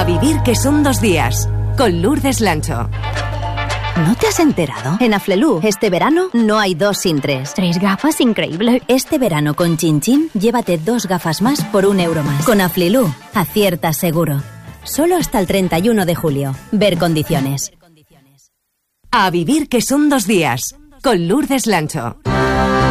A vivir que son 2 días, con Lourdes Lancho. ¿No te has enterado? En Aflelu, este verano, no hay 2 sin 3. 3 gafas, increíble. Este verano con Chin Chin, llévate 2 gafas más por 1 euro más. Con Aflelu, aciertas seguro. Solo hasta el 31 de julio. Ver condiciones. A vivir que son 2 días, con Lourdes Lancho.